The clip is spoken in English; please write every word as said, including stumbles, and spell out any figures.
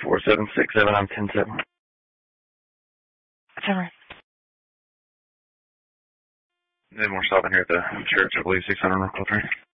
four seven six seven, I'm ten seven. Summer. Then we're stopping here at the church, I believe, six hundred North Coltrane.